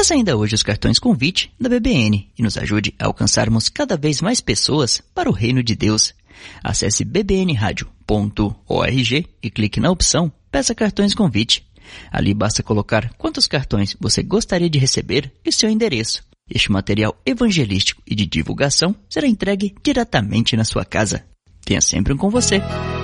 Peça ainda hoje os cartões Convite da BBN e nos ajude a alcançarmos cada vez mais pessoas para o reino de Deus. Acesse bbnradio.org e clique na opção Peça Cartões Convite. Ali basta colocar quantos cartões você gostaria de receber e seu endereço. Este material evangelístico e de divulgação será entregue diretamente na sua casa. Tenha sempre um com você.